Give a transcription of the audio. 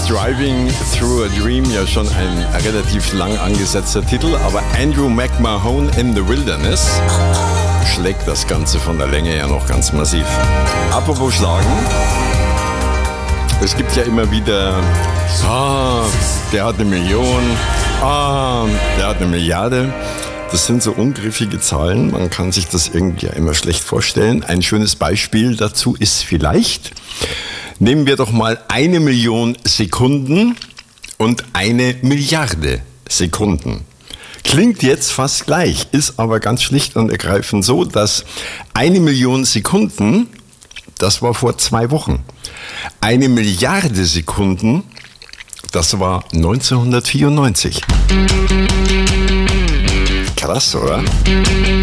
Driving Through a Dream, ja schon ein relativ lang angesetzter Titel, aber Andrew McMahon in the Wilderness schlägt das Ganze von der Länge ja noch ganz massiv. Apropos Schlagen, es gibt ja immer wieder, der hat 1 Million, der hat 1 Milliarde. Das sind so ungriffige Zahlen, man kann sich das irgendwie ja immer schlecht vorstellen. Ein schönes Beispiel dazu ist vielleicht, nehmen wir doch mal 1 Million Sekunden und 1 Milliarde Sekunden. Klingt jetzt fast gleich, ist aber ganz schlicht und ergreifend so, dass 1 Million Sekunden, das war vor 2 Wochen. 1 Milliarde Sekunden, das war 1994. Krass, oder?